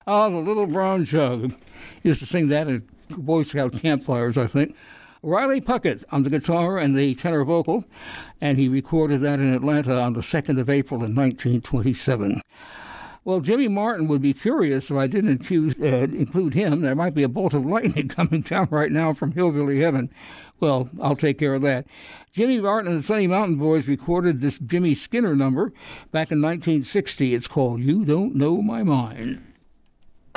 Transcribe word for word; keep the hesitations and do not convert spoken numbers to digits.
Ah, the little brown jug. Used to sing that at Boy Scout campfires, I think. Riley Puckett on the guitar and the tenor vocal, and he recorded that in Atlanta on the second of April in nineteen twenty-seven. Well, Jimmy Martin would be furious if I didn't include, uh, include him. There might be a bolt of lightning coming down right now from Hillbilly Heaven. Well, I'll take care of that. Jimmy Martin and the Sunny Mountain Boys recorded this Jimmy Skinner number back in nineteen sixty. It's called You Don't Know My Mind.